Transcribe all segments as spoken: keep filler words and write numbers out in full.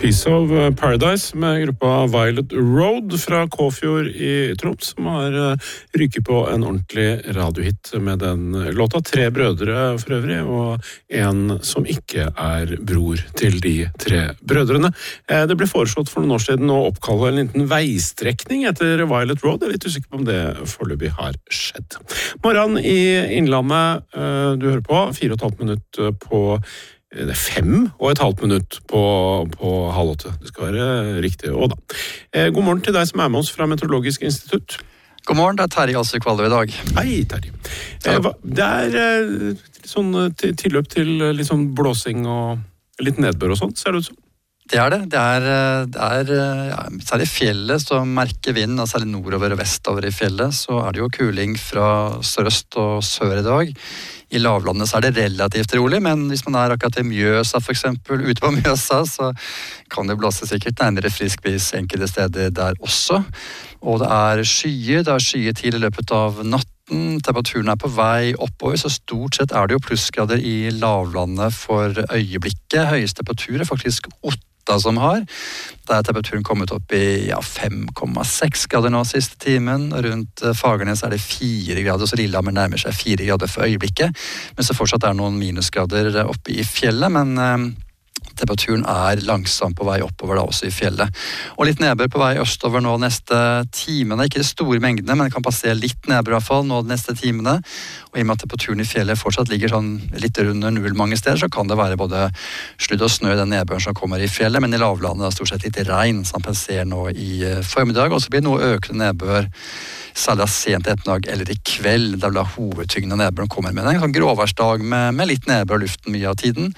Piece of Paradise med gruppa Violet Road fra Kåfjord i Troms, som har ryket på en ordentlig radiohit med den låta. Tre brødre for øvrig, og en som ikke er bror til de tre brødrene. Det ble foreslått for noen år siden å oppkalle en liten veistrekning etter Violet Road. Jeg er litt usikker på om det foreløpig har skjedd. Morgen i Innlandet, du hører på, fire og et halvt minutt på Det er fem og et halvt minutt på, på halv åtte. Det skal være riktig. Og da. Eh, god morgen til deg som er med oss fra Meteorologisk institutt. God morgen, det er Terje Alsøk Valve i dag. Hei, Terje. Eh, hva, det er eh, sånn til, tilløp til litt sånn blåsing og litt nedbør og sånt, ser det ut som. Det er det. Det er, det er ja, særlig fjellet som merker vind, og særlig nordover og vestover i fjellet, så er det jo kuling fra sørøst og sør i dag. I lavlandet så er det relativt rolig, men hvis man er akkurat i Mjøsa for eksempel, ute på Mjøsa, så kan det blåse sikkert nærmere frisk bris enkelte steder der også. Og det er skyer, det er skyer til i løpet av natten, temperaturen er på vei oppover, så stort sett er det jo plussgrader i lavlandet for øyeblikket. Høyeste temperatur er faktisk åtte som har. Der er temperaturen kommet opp i ja, fem komma seks grader nå siste timen. Rundt Fagernes er det fire grader, så Lillehammer nærmer seg fire grader for øyeblikket. Men så fortsatt er noen minusgrader oppe i fjellet, men eh, temperaturen er langsomt på vei oppover da også i fjellet. Og litt nedbør på vei østover nå neste timene. Ikke de store mengdene, men det kan passere litt nedbør i hvert fall nå de neste timene. Og i og med at temperaturen i fjellet fortsatt ligger sånn litt under null mange steder, så kan det være både sludd og snø i den nedbøren som kommer i fjellet, men i lavlandet er stort sett litt regn som passerer nå i formiddag, og så blir det noe økende nedbør særlig sent ettermiddag eller i kveld, der da hovedtyngden av nedbøren kommer med en sånn gråværsdag med, med litt nedbør i luften mye av tiden.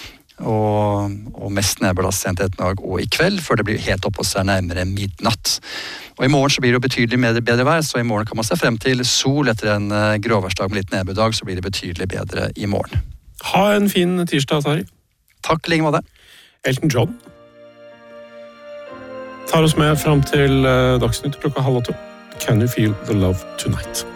Og, og mest nedbør sent ettermiddag og i kveld, før det blir helt opp og så er nærmere midnatt. Og i morgen så blir det jo betydelig mer, bedre vær, så i morgen kan man se frem til sol etter en gråværsdag med litt nedbørdag, så blir det betydelig bedre i morgen. Ha en fin tirsdag, Terje. Takk, like måte. Elton John tar oss med frem til Dagsnytt klokka halv åtte. Can you feel the love tonight?